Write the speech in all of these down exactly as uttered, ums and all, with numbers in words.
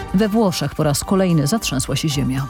We Włoszech po raz kolejny zatrzęsła się ziemia.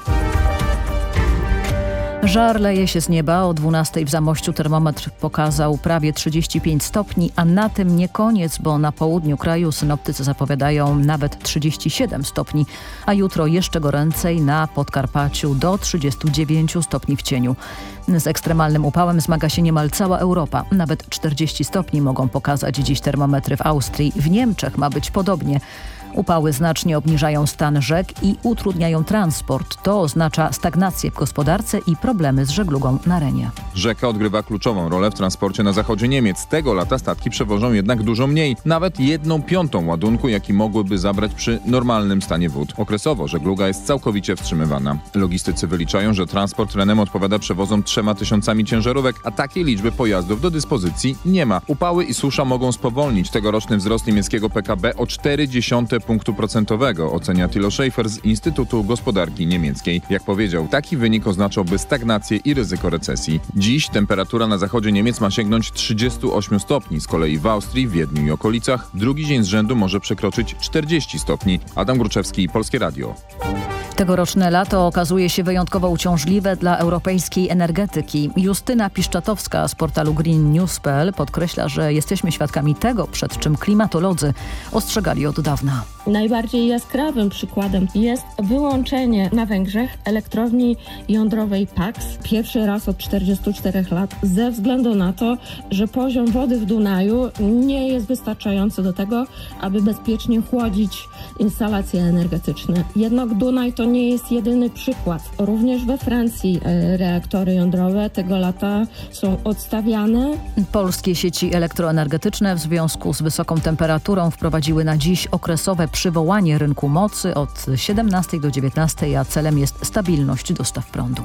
Żar leje się z nieba. O dwunastej w Zamościu termometr pokazał prawie trzydzieści pięć stopni, a na tym nie koniec, bo na południu kraju synoptycy zapowiadają nawet trzydzieści siedem stopni, a jutro jeszcze goręcej na Podkarpaciu do trzydziestu dziewięciu stopni w cieniu. Z ekstremalnym upałem zmaga się niemal cała Europa. Nawet czterdzieści stopni mogą pokazać dziś termometry w Austrii. W Niemczech ma być podobnie. Upały znacznie obniżają stan rzek i utrudniają transport. To oznacza stagnację w gospodarce i problemy z żeglugą na Renie. Rzeka odgrywa kluczową rolę w transporcie na zachodzie Niemiec. Tego lata statki przewożą jednak dużo mniej. Nawet jedną piątą ładunku, jaki mogłyby zabrać przy normalnym stanie wód. Okresowo żegluga jest całkowicie wstrzymywana. Logistycy wyliczają, że transport Renem odpowiada przewozom trzema tysiącami ciężarówek, a takiej liczby pojazdów do dyspozycji nie ma. Upały i susza mogą spowolnić tegoroczny wzrost niemieckiego P K B o cztery dziesiąte punktu procentowego, ocenia Thilo Schaefer z Instytutu Gospodarki Niemieckiej. Jak powiedział, taki wynik oznaczałby stagnację i ryzyko recesji. Dziś temperatura na zachodzie Niemiec ma sięgnąć trzydziestu ośmiu stopni. Z kolei w Austrii, Wiedniu i okolicach drugi dzień z rzędu może przekroczyć czterdzieści stopni. Adam Gruczewski, Polskie Radio. Tegoroczne lato okazuje się wyjątkowo uciążliwe dla europejskiej energetyki. Justyna Piszczatowska z portalu green news kropka p l podkreśla, że jesteśmy świadkami tego, przed czym klimatolodzy ostrzegali od dawna. Najbardziej jaskrawym przykładem jest wyłączenie na Węgrzech elektrowni jądrowej Paks pierwszy raz od czterdziestu czterech lat ze względu na to, że poziom wody w Dunaju nie jest wystarczający do tego, aby bezpiecznie chłodzić instalacje energetyczne. Jednak Dunaj to nie jest jedyny przykład. Również we Francji reaktory jądrowe tego lata są odstawiane. Polskie sieci elektroenergetyczne w związku z wysoką temperaturą wprowadziły na dziś okresowe przywołanie rynku mocy od siedemnastej do dziewiętnastej, a celem jest stabilność dostaw prądu.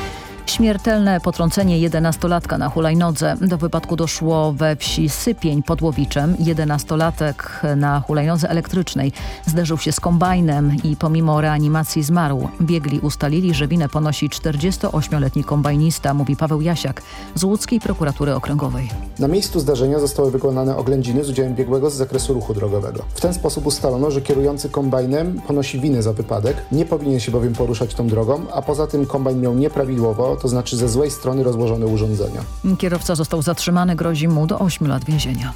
Śmiertelne potrącenie jedenastolatka na hulajnodze. Do wypadku doszło we wsi Sypień pod Łowiczem. Jedenastolatek na hulajnodze elektrycznej zderzył się z kombajnem i pomimo reanimacji zmarł. Biegli ustalili, że winę ponosi czterdziestoośmioletni kombajnista, mówi Paweł Jasiak z Łódzkiej Prokuratury Okręgowej. Na miejscu zdarzenia zostały wykonane oględziny z udziałem biegłego z zakresu ruchu drogowego. W ten sposób ustalono, że kierujący kombajnem ponosi winę za wypadek, nie powinien się bowiem poruszać tą drogą, a poza tym kombajn miał nieprawidłowo, to znaczy ze złej strony rozłożone urządzenia. Kierowca został zatrzymany, grozi mu do ośmiu lat więzienia.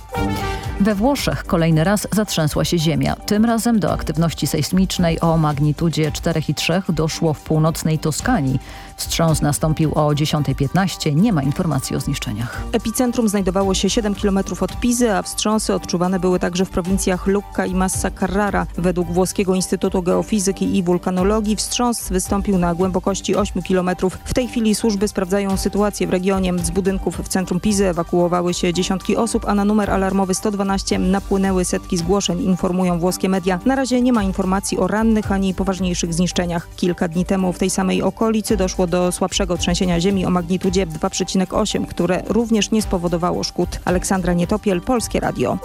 We Włoszech kolejny raz zatrzęsła się ziemia. Tym razem do aktywności sejsmicznej o magnitudzie cztery i trzy doszło w północnej Toskanii. Wstrząs nastąpił o dziesiątej piętnaście. Nie ma informacji o zniszczeniach. Epicentrum znajdowało się siedem kilometrów od Pizy, a wstrząsy odczuwane były także w prowincjach Lucca i Massa Carrara. Według włoskiego Instytutu Geofizyki i Wulkanologii wstrząs wystąpił na głębokości ośmiu kilometrów. W tej chwili służby sprawdzają sytuację w regionie. Z budynków w centrum Pizy ewakuowały się dziesiątki osób, a na numer alarmowy sto dwanaście napłynęły setki zgłoszeń, informują włoskie media. Na razie nie ma informacji o rannych ani poważniejszych zniszczeniach. Kilka dni temu w tej samej okolicy doszło do słabszego trzęsienia ziemi o magnitudzie dwa przecinek osiem, które również nie spowodowało szkód. Aleksandra Nietopiel, Polskie Radio.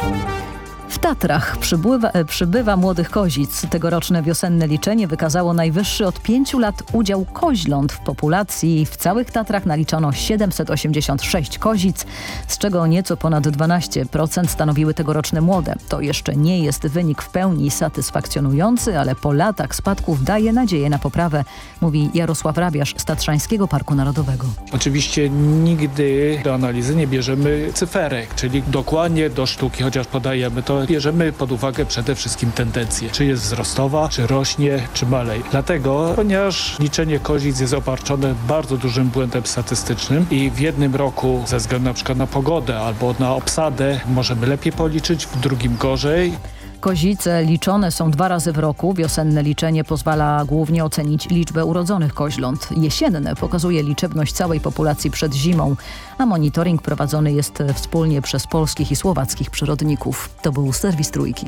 W Tatrach przybywa, przybywa młodych kozic. Tegoroczne wiosenne liczenie wykazało najwyższy od pięciu lat udział koźląt w populacji. W całych Tatrach naliczono siedemset osiemdziesiąt sześć kozic, z czego nieco ponad dwanaście procent stanowiły tegoroczne młode. To jeszcze nie jest wynik w pełni satysfakcjonujący, ale po latach spadków daje nadzieję na poprawę, mówi Jarosław Rabiasz z Tatrzańskiego Parku Narodowego. Oczywiście nigdy do analizy nie bierzemy cyferek, czyli dokładnie do sztuki, chociaż podajemy to, bierzemy pod uwagę przede wszystkim tendencję, czy jest wzrostowa, czy rośnie, czy maleje. Dlatego, ponieważ liczenie kozic jest obarczone bardzo dużym błędem statystycznym i w jednym roku ze względu na przykład na pogodę albo na obsadę możemy lepiej policzyć, w drugim gorzej. Kozice liczone są dwa razy w roku. Wiosenne liczenie pozwala głównie ocenić liczbę urodzonych koźląt. Jesienne pokazuje liczebność całej populacji przed zimą, a monitoring prowadzony jest wspólnie przez polskich i słowackich przyrodników. To był serwis Trójki.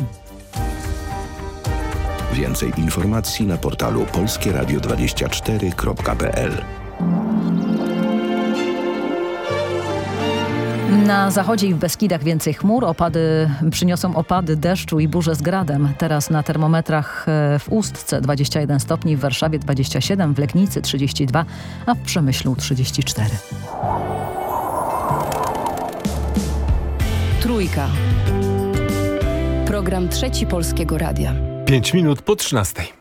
Więcej informacji na portalu polskie radio dwadzieścia cztery kropka p l. Na zachodzie i w Beskidach więcej chmur. Opady przyniosą opady deszczu i burze z gradem. Teraz na termometrach w Ustce dwadzieścia jeden stopni, w Warszawie dwadzieścia siedem, w Legnicy trzydzieści dwa, a w Przemyślu trzydzieści cztery. Trójka. Program Trzeci Polskiego Radia. Pięć minut po trzynastej.